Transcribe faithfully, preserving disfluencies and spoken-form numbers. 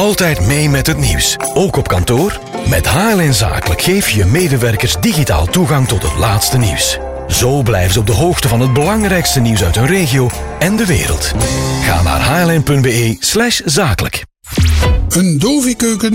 Altijd mee met het nieuws, ook op kantoor? Met H L N Zakelijk geef je je medewerkers digitaal toegang tot het laatste nieuws. Zo blijven ze op de hoogte van het belangrijkste nieuws uit hun regio en de wereld. Ga naar hln.be slash zakelijk. Een Dovi-keuken